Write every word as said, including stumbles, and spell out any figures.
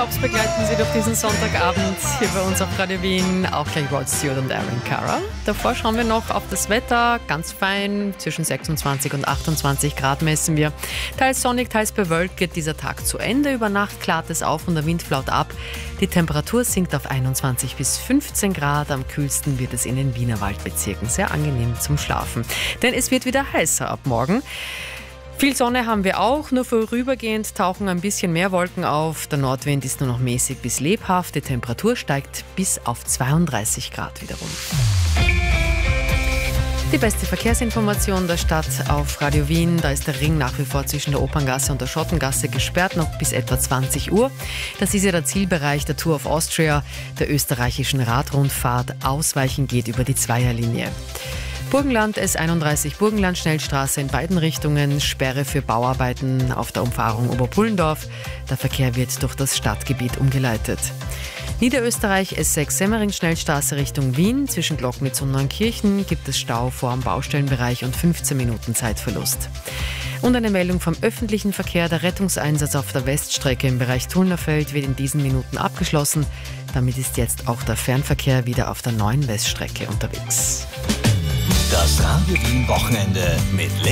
Tops begleiten Sie durch diesen Sonntagabend hier bei uns auf Radio Wien. Auch gleich Rod Stewart und Aaron Carter. Davor schauen wir noch auf das Wetter. Ganz fein, zwischen sechsundzwanzig und achtundzwanzig Grad messen wir. Teils sonnig, teils bewölkt geht dieser Tag zu Ende. Über Nacht klart es auf und der Wind flaut ab. Die Temperatur sinkt auf einundzwanzig bis fünfzehn Grad. Am kühlsten wird es in den Wienerwaldbezirken. Sehr angenehm zum Schlafen. Denn es wird wieder heißer ab morgen. Viel Sonne haben wir auch, nur vorübergehend tauchen ein bisschen mehr Wolken auf. Der Nordwind ist nur noch mäßig bis lebhaft. Die Temperatur steigt bis auf zweiunddreißig Grad wiederum. Die beste Verkehrsinformation der Stadt auf Radio Wien. Da ist der Ring nach wie vor zwischen der Operngasse und der Schottengasse gesperrt, noch bis etwa zwanzig Uhr. Das ist ja der Zielbereich der Tour of Austria, der österreichischen Radrundfahrt. Ausweichen geht über die Zweierlinie. Burgenland S einunddreißig Burgenland Schnellstraße in beiden Richtungen, Sperre für Bauarbeiten auf der Umfahrung Oberpullendorf. Der Verkehr wird durch das Stadtgebiet umgeleitet. Niederösterreich S sechs Semmering Schnellstraße Richtung Wien. Zwischen Glocknitz und Neunkirchen gibt es Stau vor dem Baustellenbereich und fünfzehn Minuten Zeitverlust. Und eine Meldung vom öffentlichen Verkehr. Der Rettungseinsatz auf der Weststrecke im Bereich Tullnerfeld wird in diesen Minuten abgeschlossen. Damit ist jetzt auch der Fernverkehr wieder auf der neuen Weststrecke unterwegs. Das Radio Wien Wochenende mit